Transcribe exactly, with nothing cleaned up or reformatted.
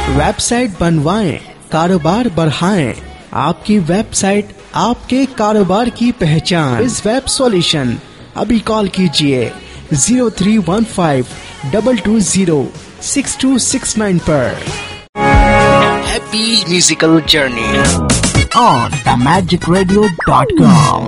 Website बनवाएं, कारोबार बढ़ाएं। आपकी वेबसाइट आपके कारोबार की पहचान। इस वेब सॉल्यूशन अभी कॉल कीजिए zero three one five double two zero six to six nine पर। Happy musical journey on the magic radio dot com.